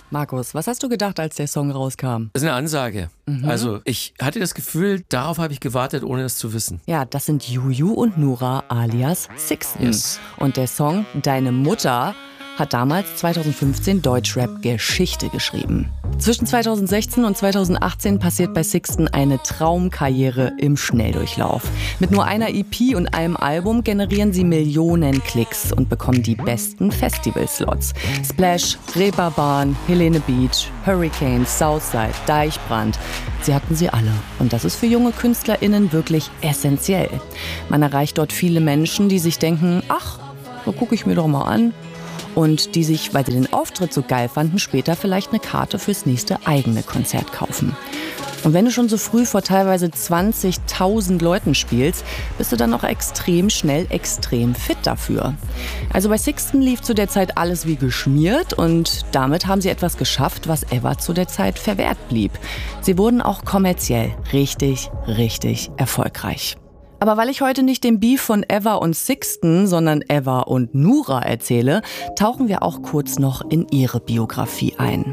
Markus, was hast du gedacht, als der Song rauskam? Das ist eine Ansage. Also ich hatte das Gefühl, darauf habe ich gewartet, ohne es zu wissen. Ja, das sind Juju und Nura alias Sixten. Yes. Und der Song Deine Mutter hat damals 2015 Deutschrap-Geschichte geschrieben. Zwischen 2016 und 2018 passiert bei Sixten eine Traumkarriere im Schnelldurchlauf. Mit nur einer EP und einem Album generieren sie Millionen Klicks und bekommen die besten Festivalslots. Splash, Reeperbahn, Helene Beach, Hurricanes, Southside, Deichbrand. Sie hatten sie alle. Und das ist für junge KünstlerInnen wirklich essentiell. Man erreicht dort viele Menschen, die sich denken, ach, so gucke ich mir doch mal an. Und die sich, weil sie den Auftritt so geil fanden, später vielleicht eine Karte fürs nächste eigene Konzert kaufen. Und wenn du schon so früh vor teilweise 20.000 Leuten spielst, bist du dann auch extrem schnell extrem fit dafür. Also bei Sixten lief zu der Zeit alles wie geschmiert und damit haben sie etwas geschafft, was Eva zu der Zeit verwehrt blieb. Sie wurden auch kommerziell richtig, richtig erfolgreich. Aber weil ich heute nicht den Beef von Eva und Sixten, sondern Eva und Nura erzähle, tauchen wir auch kurz noch in ihre Biografie ein.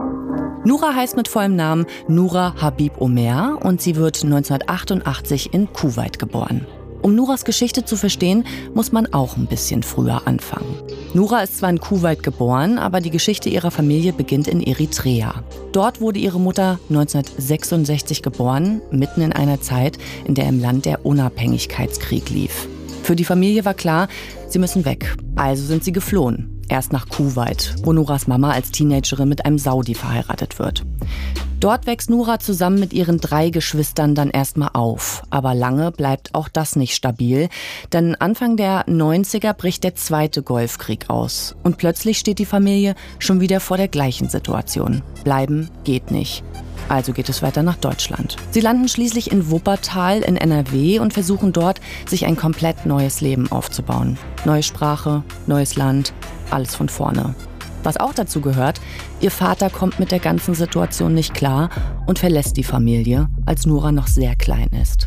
Nura heißt mit vollem Namen Nura Habib Omer und sie wird 1988 in Kuwait geboren. Um Nuras Geschichte zu verstehen, muss man auch ein bisschen früher anfangen. Nura ist zwar in Kuwait geboren, aber die Geschichte ihrer Familie beginnt in Eritrea. Dort wurde ihre Mutter 1966 geboren, mitten in einer Zeit, in der im Land der Unabhängigkeitskrieg lief. Für die Familie war klar, sie müssen weg. Also sind sie geflohen. Erst nach Kuwait, wo Nuras Mama als Teenagerin mit einem Saudi verheiratet wird. Dort wächst Nura zusammen mit ihren 3 Geschwistern dann erstmal auf. Aber lange bleibt auch das nicht stabil, denn Anfang der 90er bricht der 2. Golfkrieg aus. Und plötzlich steht die Familie schon wieder vor der gleichen Situation. Bleiben geht nicht. Also geht es weiter nach Deutschland. Sie landen schließlich in Wuppertal in NRW und versuchen dort, sich ein komplett neues Leben aufzubauen. Neue Sprache, neues Land, alles von vorne. Was auch dazu gehört, ihr Vater kommt mit der ganzen Situation nicht klar und verlässt die Familie, als Nura noch sehr klein ist.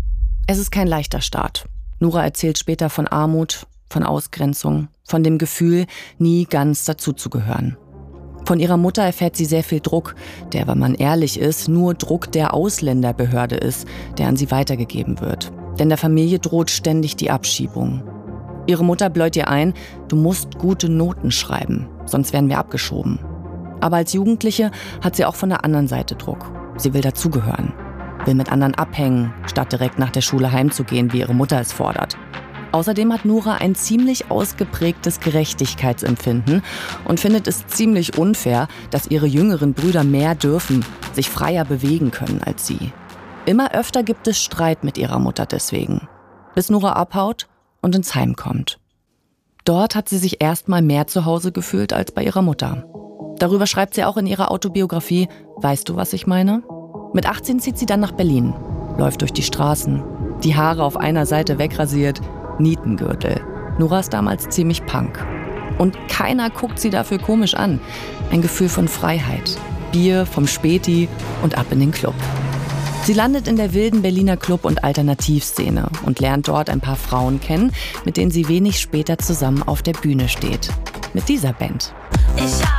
Es ist kein leichter Start. Nura erzählt später von Armut, von Ausgrenzung, von dem Gefühl, nie ganz dazuzugehören. Von ihrer Mutter erfährt sie sehr viel Druck, der, wenn man ehrlich ist, nur Druck der Ausländerbehörde ist, der an sie weitergegeben wird. Denn der Familie droht ständig die Abschiebung. Ihre Mutter bläut ihr ein, du musst gute Noten schreiben, sonst werden wir abgeschoben. Aber als Jugendliche hat sie auch von der anderen Seite Druck. Sie will dazugehören, will mit anderen abhängen, statt direkt nach der Schule heimzugehen, wie ihre Mutter es fordert. Außerdem hat Nura ein ziemlich ausgeprägtes Gerechtigkeitsempfinden und findet es ziemlich unfair, dass ihre jüngeren Brüder mehr dürfen, sich freier bewegen können als sie. Immer öfter gibt es Streit mit ihrer Mutter deswegen, bis Nura abhaut und ins Heim kommt. Dort hat sie sich erstmal mehr zu Hause gefühlt als bei ihrer Mutter. Darüber schreibt sie auch in ihrer Autobiografie Weißt du, was ich meine? Mit 18 zieht sie dann nach Berlin, läuft durch die Straßen, die Haare auf einer Seite wegrasiert, Nietengürtel. Nura ist damals ziemlich Punk. Und keiner guckt sie dafür komisch an. Ein Gefühl von Freiheit, Bier vom Späti und ab in den Club. Sie landet in der wilden Berliner Club- und Alternativszene und lernt dort ein paar Frauen kennen, mit denen sie wenig später zusammen auf der Bühne steht. Mit dieser Band.